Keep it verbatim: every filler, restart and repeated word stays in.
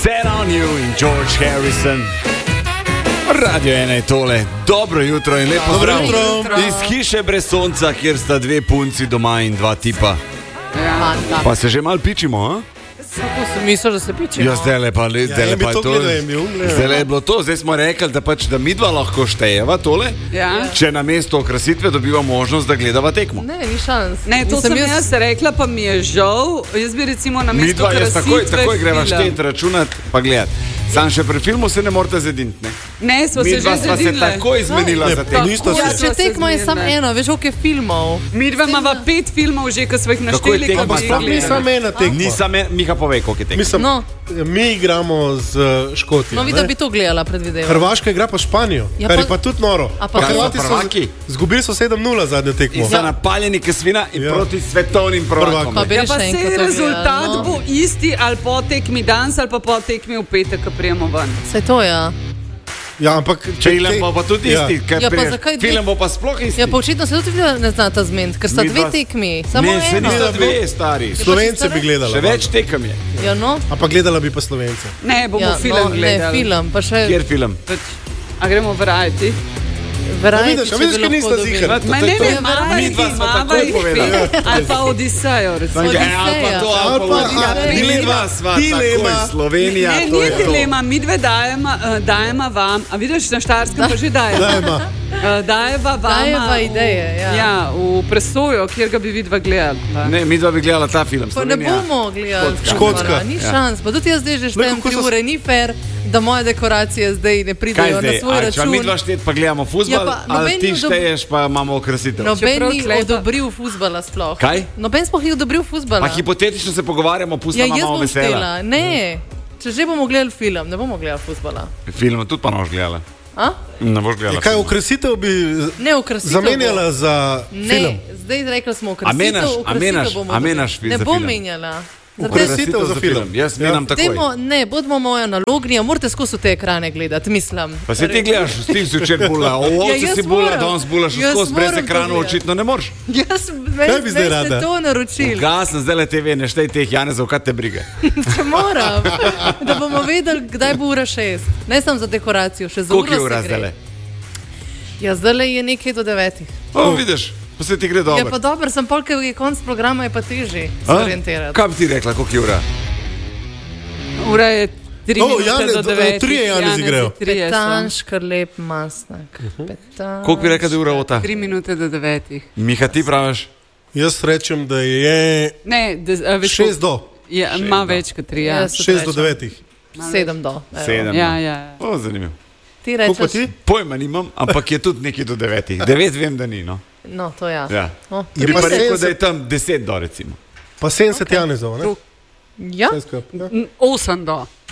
Set on you in George Harrison. Radio ena je tole. Dobro jutro in lepo Dobro zdrav. jutro. Iz hiše brez sonca, kjer sta dve punci doma in dva tipa. Ja. Pa se že malo pičimo, a? Kako sem mislil, da se pičemo? Ja, zdaj le pa, le, zdaj Ja, le en bi pa je to to. gledal, en bi um gledal. Zdaj le je bilo to, zdaj smo rekli, da pač, da midva lahko štejeva tole, Ja. če na mesto okrasitve dobiva možnost, da gledava tekmo. Ne, ni šans. Ne, to Mislim, sem jaz rekla, pa mi je žal. Jaz bi recimo na mesto Midva jaz takoj, krasitve takoj greva film. štet, računat, pa gledat. Sam še pri filmu se ne morate zediniti, ne? Ne, smo se že Midva sva se zedinile. takoj zmenila Ne, za ne, tekmo. nista Ja, se. Če tekma je samo eno, veš, koliko je filmov. Midva imava pet filmov že, ko smo jih Kako je našteli. tekma? ko bi Ampak jih sploh Ni gledali. samo ena tekma. Nisam, Miha pove, koliko je tekmo. Mislim, No. mi igramo z uh, Škotijo. No, ne? videl bi to gledala, predvidevam. Hrvaška igra pa Španijo, Ja, kar pa- je pa tudi noro. A pa Pa to- Hrvati so Prvaki? zgubili so sedem nula zadnjo tekmo. In so napaljeni k svina in Ja. proti svetovnim prvakom. Pa bi Ja, še pa enkrat sej to rezultat gledala, no. bo isti ali po tekmi danes ali pa po tekmi v petek, ko prijemo ven. Saj to, ja. Ja, ampak Film bo pa tudi Ja. isti, ker Ja, pa priješ. zakaj dve- Film bo pa sploh isti. Ja, pa očitno se tudi videla, ne znata zmeniti, ker sta Mi dve dva- tekmi, samo Ne, se eno. nista dve, stari. Slovence bi gledala. Še več tekem je. Ja, no. Ampak gledala bi pa Slovence. Ne, bomo Ja, film no, ne, gledali. film, pa še Kjer film? Pač, a gremo variety? verajeti, A vidiš, a če vidiš, bi ker lahko nista dobili. ziher. Ma to je ne, to. ne, mava jih, Midva sva mava takoj jih povedala. pet. Ali pa Odisejo, recimo. Sanke, ali pa to, ali pa Ali pa- Odiseja. a, Midva sva dilema. takoj, Slovenija, Ne, to ni je to. dilema, mi dve dajemo, uh, dajemo vam, a vidiš, na Štajerskem pa že dajemo. Dajma. Uh, dajeva vama Dajeva v- ideje, ja. ja, v presojo, kjer ga bi vidva gledali. pa. Ne, midva bi gledala ta film. Pa ne Slovenija. bomo gledali. Škotska. Škotska. Ni Ja. šans. Pa tudi jaz zdaj že štejem kako tri so- ure, ni fair, da moje dekoracije zdaj ne Kaj pridejo na zdaj? svoj A, če račun. midva štet pa gledamo futbol, Ja, pa ali noben ti ni dob- šteješ pa imamo okrasitev? Noben Čeprav ni tlej pa- odobril fuzbala sploh. Kaj? Noben sploh ni odobril fuzbala. Pa hipotetično se pogovarjamo, Ja, pustimo jaz malo bom vesela. štela. Ne, če že bomo gledali film, ne bomo gledali fuzbala. Film tudi pa ne boš gledala. A? Ne boš gledala. Ja, kaj, filma. okrasitev bi Ne, okrasitev zamenjala za bo. Ne, film? zdaj rekla smo A okrasitev, menaš- a okrasitev menaš- bomo a dobili. menaš fi- Ne za bom film? menjala. Okrasitev za film. Jaz Ja. menam takoj. Dajmo, ne, bodimo moja nalognija, morate skozi te ekrane gledati, mislim. Pa se ti gledaš, ti si včeraj bula, Ja, ovce jaz si bula, moram. danes bulaš Jaz skozi, brez moram to ekranov gledati. očitno ne moreš. Jaz Kaj bi zdaj rada? ste to naročili. Gasno, zdaj le te ve, ne štej teh Janezov, kaj te brige. Če moram, da bomo vedeli, kdaj bo ura šest. Ne samo za dekoracijo, še za Koliko je uro ura se zdaj gre. le? Ja, zdaj je nekaj do devetih. O, vidiš, pa se ti gre Ja, pa dobro. dobro, sem pol, ker je konc programa, je pa težje se A? orientirati. Kaj bi ti rekla, koliko je ura? Ura je tri O, minute Janez, do devetih. trije Janezi Janezi, grejo. trije so. Petan, škrlep, masnak. Petan, Koliko bi rekla, da je ura ota? Tri minute do devetih. Miha, ti praviš? Jaz rečem, da je Ne, de, a, veš, šest do, Ja, ima več kot tri. Ja. Jaz tudi šest do rečem. devetih. Sedem do. evo. Sedem. Ja, ja. O, zanimivo. Ti Koliko pa rečeš? ti? Pojma nimam, ampak je tudi nekaj do devetih. Devet vem, da ni, no. No, to ja. Ja. O, Je Bi pa pa rekel, sedemdeset da je tam deset do, recimo. Pa sedemdeset Janezov, ne? ja? Vse skupaj, ja. N- Osem do.